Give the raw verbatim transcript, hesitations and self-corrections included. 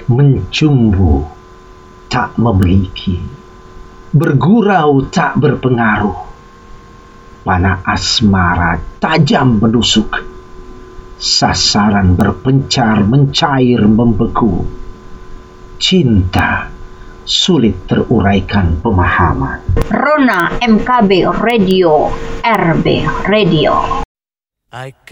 Mencumbu tak memiliki, bergurau tak berpengaruh, panah asmara tajam menusuk, sasaran berpencar mencair membeku, cinta sulit teruraikan pemahaman. Rona M K B Radio, R B Radio.